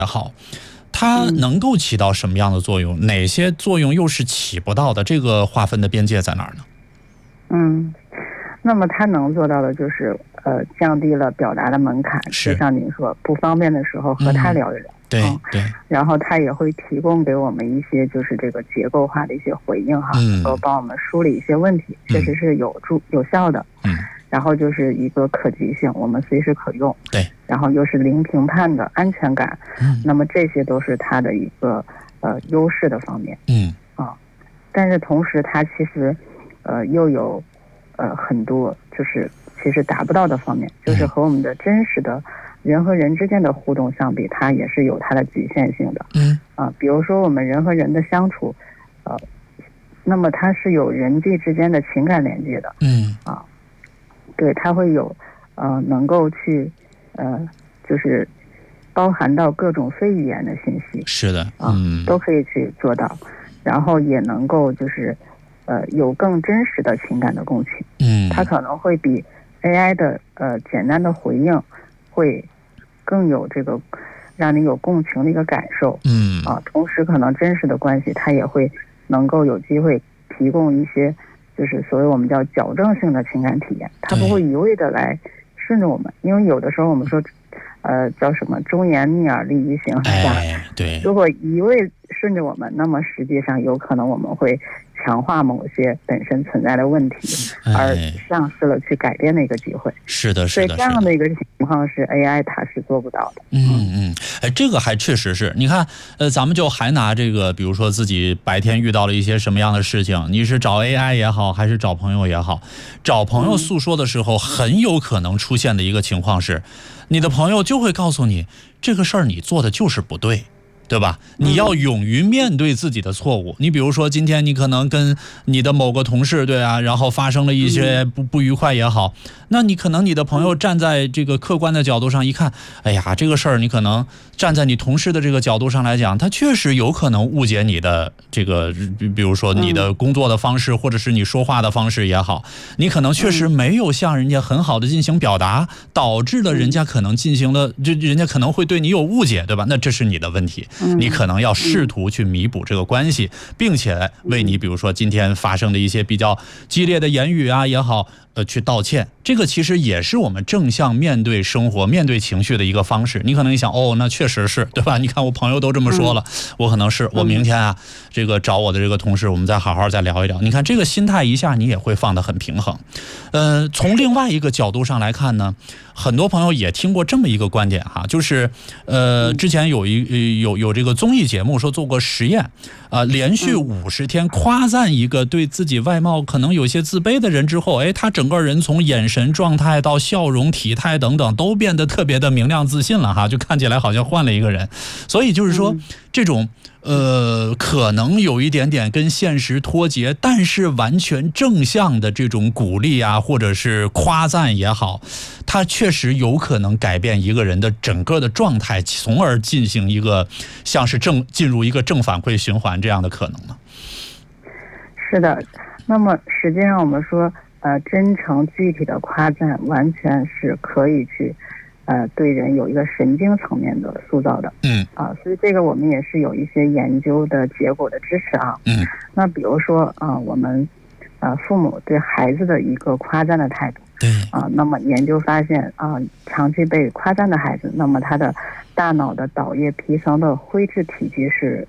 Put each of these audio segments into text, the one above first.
好，它能够起到什么样的作用？哪些作用又是起不到的？这个划分的边界在哪儿呢？ 那么它能做到的就是降低了表达的门槛，就像您说不方便的时候和他聊一聊。 对。 然后他也会提供给我们一些就是这个结构化的一些回应哈，能够帮我们梳理一些问题，确实是有效的。然后就是一个可及性，我们随时可用。 对。 然后又是零评判的安全感。那么这些都是它的一个优势的方面。但是同时它其实又有很多就是其实达不到的方面，就是和我们的真实的人和人之间的互动相比，它也是有它的局限性的。比如说我们人和人的相处，那么它是有人际之间的情感连接的。对，它会有能够去就是包含到各种非语言的信息。 是的。 都可以去做到，然后也能够就是有更真实的情感的共情。它可能会比 AI 的简单的回应会更有这个让你有共情的一个感受。同时可能真实的关系它也会能够有机会提供一些就是所谓我们叫矫正性的情感体验，它不会一味的来顺着我们，因为有的时候我们说叫什么忠言逆耳利于行下。 对。 如果一味顺着我们，那么实际上有可能我们会强化某些本身存在的问题，而丧失了去改变的一个机会。 是的。 所以这样的一个情况是 AI 它是做不到的。 这个还确实是。你看咱们就还拿这个比如说自己白天遇到了一些什么样的事情，你是找 AI 也好还是找朋友也好，找朋友诉说的时候很有可能出现的一个情况是，你的朋友就会告诉你这个事儿你做的就是不对，对吧？你要勇于面对自己的错误。你比如说今天你可能跟你的某个同事，对啊，然后发生了一些不愉快也好，那你可能你的朋友站在这个客观的角度上一看，哎呀，这个事儿你可能站在你同事的这个角度上来讲，他确实有可能误解你的这个比如说你的工作的方式或者是你说话的方式也好，你可能确实没有向人家很好的进行表达，导致了人家可能进行了人家可能会对你有误解，对吧？那这是你的问题，你可能要试图去弥补这个关系，并且为你比如说今天发生的一些比较激烈的言语啊也好去道歉。这个其实也是我们正向面对生活面对情绪的一个方式。你可能想那确实是，对吧？你看我朋友都这么说了，我可能是我明天啊这个找我的这个同事，我们再好好再聊一聊。你看这个心态一下你也会放得很平衡。从另外一个角度上来看呢，很多朋友也听过这么一个观点哈，就是之前有这个综艺节目说做过实验，连续50天夸赞一个对自己外貌可能有些自卑的人之后，他整个人从眼神状态到笑容体态等等都变得特别的明亮自信了哈，就看起来好像换了一个人。所以就是说这种可能有一点点跟现实脱节，但是完全正向的这种鼓励啊，或者是夸赞也好，它确实有可能改变一个人的整个的状态，从而进行一个像是进入一个正反馈循环这样的可能呢？ 是的。那么实际上我们说真诚具体的夸赞完全是可以去对人有一个神经层面的塑造的。所以这个我们也是有一些研究的结果的支持啊。那比如说我们父母对孩子的一个夸赞的态度。那么研究发现长期被夸赞的孩子，那么他的大脑的岛叶皮层的灰质体积是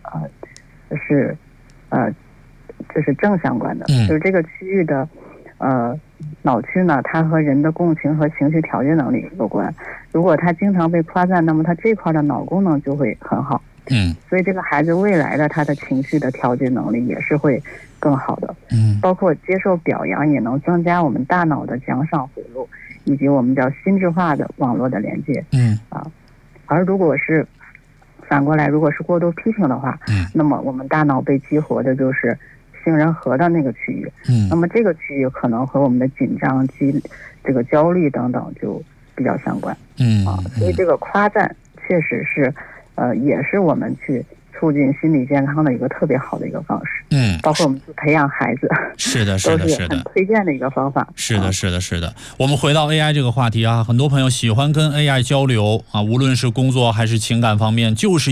这是正相关的。就是这个区域的脑区呢，它和人的共情和情绪调节能力有关。如果他经常被夸赞，那么他这块的脑功能就会很好。所以这个孩子未来的他的情绪的调节能力也是会更好的。包括接受表扬也能增加我们大脑的奖赏回路，以及我们叫心智化的网络的连接。而如果是反过来，如果是过度批评的话，那么我们大脑被激活的就是杏仁核的那个区域。那么这个区域可能和我们的紧张、这个焦虑等等就比较相关。所以这个夸赞确实是也是我们去促进心理健康的一个特别好的一个方式。包括我们去培养孩子， 是的， 都是很推荐的一个方法。 是的。我们回到 AI 这个话题啊，很多朋友喜欢跟 AI 交流啊，无论是工作还是情感方面，就是